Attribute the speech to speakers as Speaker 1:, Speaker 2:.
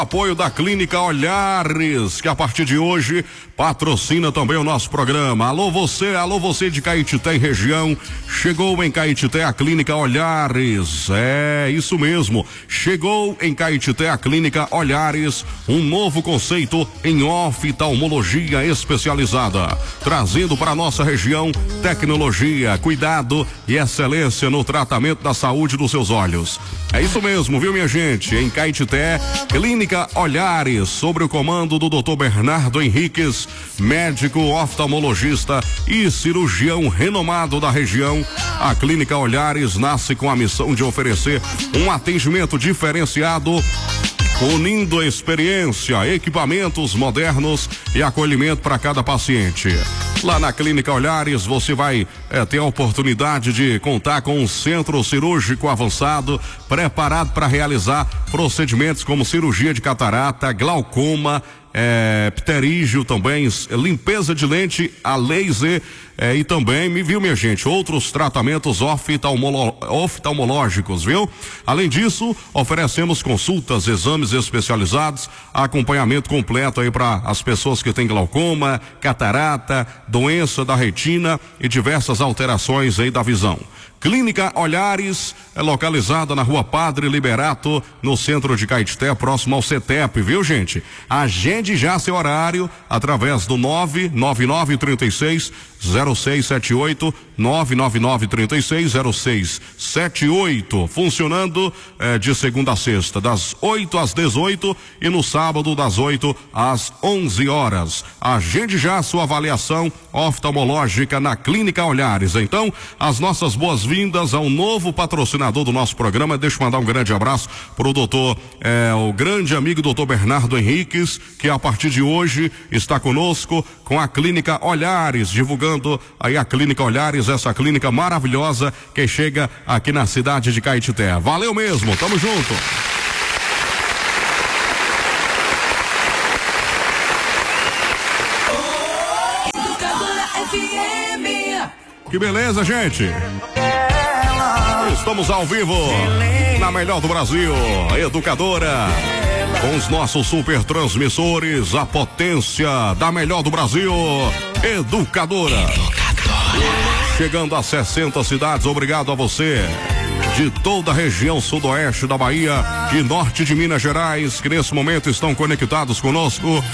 Speaker 1: Apoio da Clínica Olhares, que a partir de hoje patrocina também o nosso programa. Alô você de Caetité e região. Chegou em Caetité a Clínica Olhares. É isso mesmo. Chegou em Caetité a Clínica Olhares, um novo conceito em oftalmologia especializada, trazendo para nossa região tecnologia, cuidado e excelência no tratamento da saúde dos seus olhos. É isso mesmo, viu, minha gente? Em Caetité, Clínica Olhares, sobre o comando do Dr. Bernardo Henriques, médico oftalmologista e cirurgião renomado da região. A Clínica Olhares nasce com a missão de oferecer um atendimento diferenciado, unindo experiência, equipamentos modernos e acolhimento para cada paciente. Lá na Clínica Olhares você vai ter a oportunidade de contar com um centro cirúrgico avançado, preparado para realizar procedimentos como cirurgia de catarata, glaucoma, pterígio também, limpeza de lente a laser, e também, minha gente, outros tratamentos oftalmológicos, viu? Além disso, oferecemos consultas, exames especializados, acompanhamento completo aí para as pessoas que têm glaucoma, catarata, doença da retina e diversas alterações aí da visão. Clínica Olhares é localizada na Rua Padre Liberato, no centro de Caetité, próximo ao CETEP, viu, gente? Agende já seu horário através do 99936-0678, 99936-0678, funcionando de segunda a sexta, das 8 às 18 e no sábado das 8 às 11 horas. Agende já sua avaliação oftalmológica na Clínica Olhares. Então, as nossas boas-vindas ao novo patrocinador do nosso programa. Deixa eu mandar um grande abraço pro doutor, o grande amigo doutor Bernardo Henriques, que a partir de hoje está conosco com a Clínica Olhares, divulgando aí a Clínica Olhares, essa clínica maravilhosa que chega aqui na cidade de Caetité. Valeu mesmo, tamo junto. Que beleza, gente. Estamos ao vivo na melhor do Brasil, a Educadora, com os nossos super transmissores, a potência da melhor do Brasil, Educadora. Chegando a 60 cidades, obrigado a você de toda a região sudoeste da Bahia e norte de Minas Gerais, que nesse momento estão conectados conosco.